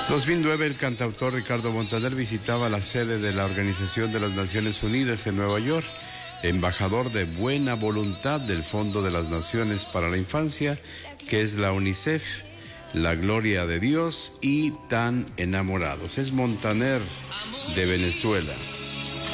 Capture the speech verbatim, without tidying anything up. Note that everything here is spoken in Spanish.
dos mil nueve, el cantautor Ricardo Montaner visitaba la sede de la Organización de las Naciones Unidas en Nueva York, embajador de buena voluntad del Fondo de las Naciones para la Infancia, que es la UNICEF, la gloria de Dios y tan enamorados. Es Montaner de Venezuela.